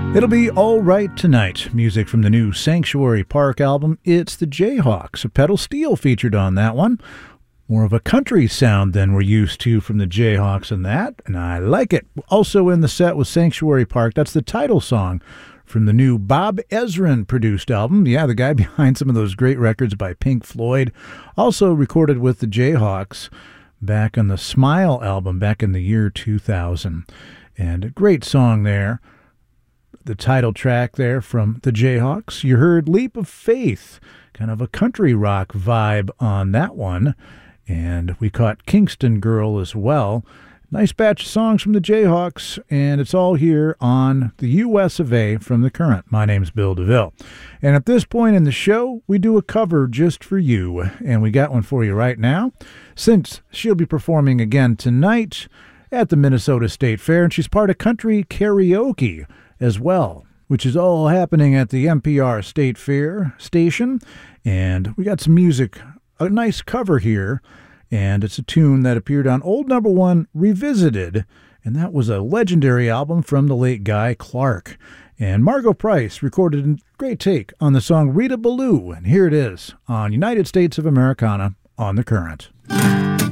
It'll be all right tonight. Music from the new Sanctuary Park album. It's the Jayhawks. A pedal steel featured on that one. More of a country sound than we're used to from the Jayhawks in that, and I like it. Also in the set was Sanctuary Park. That's the title song from the new Bob Ezrin produced album. Yeah, the guy behind some of those great records by Pink Floyd. Also recorded with the Jayhawks back on the Smile album back in the year 2000. And a great song there. The title track there from the Jayhawks. You heard Leap of Faith, kind of a country rock vibe on that one. And we caught Kingston Girl as well. Nice batch of songs from the Jayhawks, and it's all here on the US of A from The Current. My name's Bill DeVille. And at this point in the show, we do a cover just for you. And we got one for you right now, since she'll be performing again tonight at the Minnesota State Fair, and she's part of Country Karaoke as well, which is all happening at the NPR State Fair station. And we got some music, a nice cover here, and it's a tune that appeared on Old Number One Revisited, and that was a legendary album from the late Guy Clark. And Margo Price recorded a great take on the song Rita Ballou, and here it is on United States of Americana on The Current.